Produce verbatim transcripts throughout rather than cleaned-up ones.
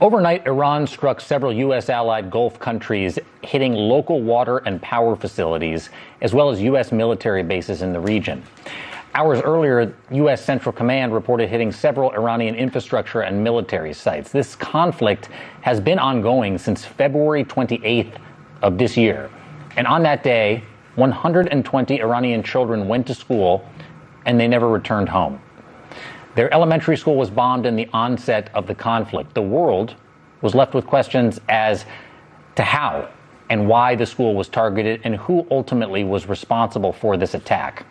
Overnight, Iran struck several U S allied Gulf countries, hitting local water and power facilities, as well as U S military bases in the region. Hours earlier, U S Central Command reported hitting several Iranian infrastructure and military sites. This conflict has been ongoing since February twenty-eighth of this year. And on that day, one hundred twenty Iranian children went to school, and they never returned home. Their elementary school was bombed in the onset of the conflict. The world was left with questions as to how and why the school was targeted and who ultimately was responsible for this attack.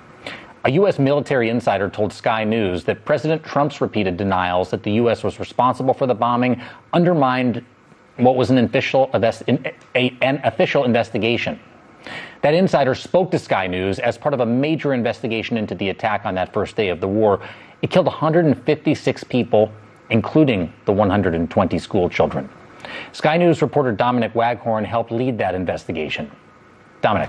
A U S military insider told Sky News that President Trump's repeated denials that the U S was responsible for the bombing undermined what was an official, an official investigation. That insider spoke to Sky News as part of a major investigation into the attack on that first day of the war. It killed one hundred fifty-six people, including the one hundred twenty school children. Sky News reporter Dominic Waghorn helped lead that investigation. Dominic.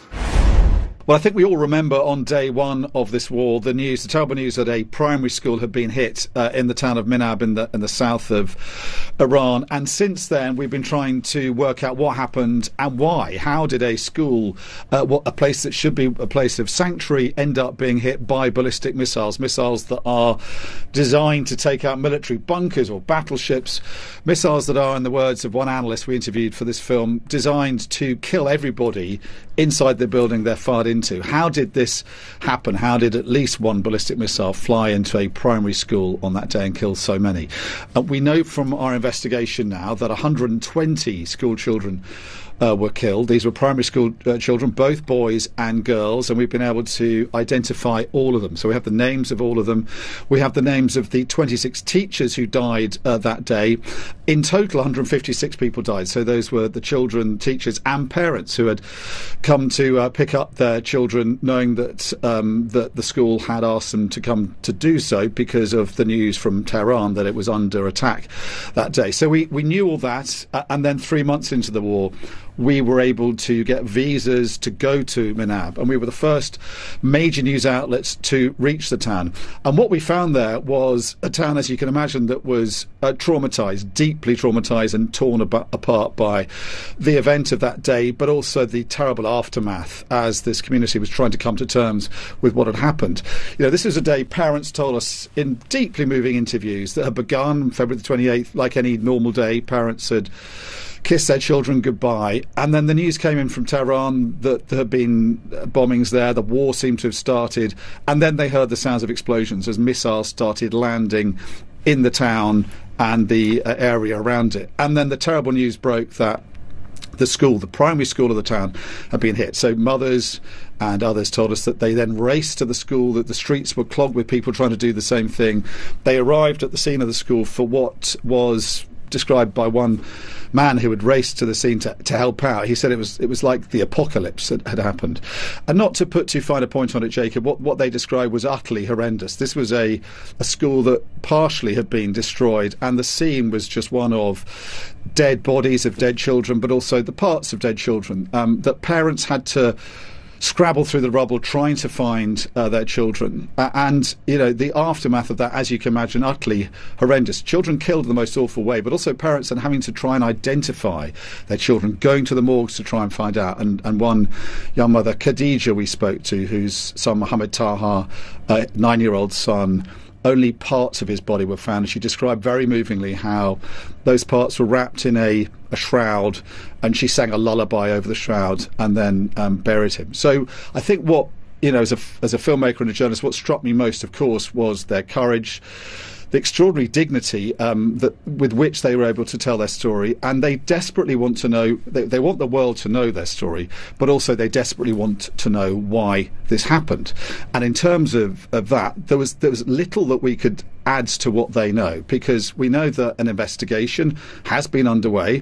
Well, I think we all remember on day one of this war the news, the terrible news that a primary school had been hit uh, in the town of Minab in the in the south of Iran. And since then, we've been trying to work out what happened and why. How did a school, uh, what a place that should be a place of sanctuary, end up being hit by ballistic missiles, missiles that are designed to take out military bunkers or battleships, missiles that are, in the words of one analyst we interviewed for this film, designed to kill everybody inside the building they're fired into. How did this happen? How did at least one ballistic missile fly into a primary school on that day and kill so many? Uh, we know from our investigation now that one hundred twenty school children Uh, were killed. These were primary school uh, children, both boys and girls, and we've been able to identify all of them. So we have the names of all of them. We have the names of the twenty-six teachers who died uh, that day. In total, one hundred fifty-six people died. So those were the children, teachers and parents who had come to uh, pick up their children, knowing that, um, that the school had asked them to come to do so because of the news from Tehran that it was under attack that day. So we, we knew all that, uh, and then three months into the war, we were able to get visas to go to Minab, and we were the first major news outlets to reach the town. And what we found there was a town, as you can imagine, that was uh, traumatised, deeply traumatised and torn ab- apart by the event of that day, but also the terrible aftermath as this community was trying to come to terms with what had happened. You know, this was a day parents told us in deeply moving interviews that had begun on February the twenty-eighth, like any normal day. Parents had kissed their children goodbye, and then the news came in from Tehran that there had been bombings there, the war seemed to have started, and then they heard the sounds of explosions as missiles started landing in the town and the uh, area around it. And then the terrible news broke that the school, the primary school of the town, had been hit. So mothers and others told us that they then raced to the school, that the streets were clogged with people trying to do the same thing. They arrived at the scene of the school for what was described by one man who had raced to the scene to, to help out. He said it was it was like the apocalypse had, had happened. And not to put too fine a point on it, Jacob, what, what they described was utterly horrendous. This was a, a school that partially had been destroyed, and the scene was just one of dead bodies of dead children, but also the parts of dead children um, that parents had to scrabble through the rubble trying to find uh, their children. Uh, and, you know, the aftermath of that, as you can imagine, utterly horrendous. Children killed in the most awful way, but also parents and having to try and identify their children, going to the morgues to try and find out. And, and one young mother, Khadija, we spoke to, whose son, Mohammed Taha, uh, nine-year-old son, only parts of his body were found. And she described very movingly how those parts were wrapped in a, a shroud, and she sang a lullaby over the shroud and then um, buried him. So I think what, you know, as a, as a filmmaker and a journalist, what struck me most, of course, was their courage, the extraordinary dignity um, that with which they were able to tell their story, and they desperately want to know, they, they want the world to know their story, but also they desperately want to know why this happened. And in terms of, of that, there was there was little that we could add to what they know, because we know that an investigation has been underway.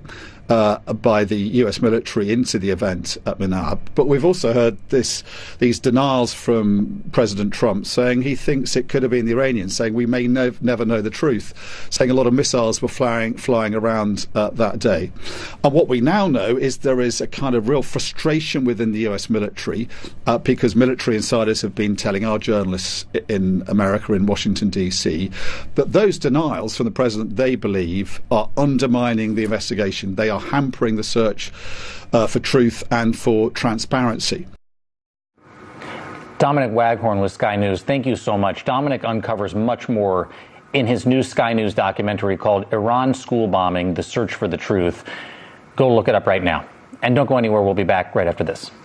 uh, by the U S military into the event at Minab. But we've also heard this these denials from President Trump saying he thinks it could have been the Iranians, saying we may no, never know the truth, saying a lot of missiles were flying, flying around uh, that day. And what we now know is there is a kind of real frustration within the U S military uh, because military insiders have been telling our journalists in America, in Washington, D C, that those denials from the president, they believe, are undermining the investigation. They are hampering the search uh, for truth and for transparency. Dominic Waghorn with Sky News. Thank you so much. Dominic uncovers much more in his new Sky News documentary called Iran School Bombing: The Search for the Truth. Go look it up right now. And don't go anywhere. We'll be back right after this.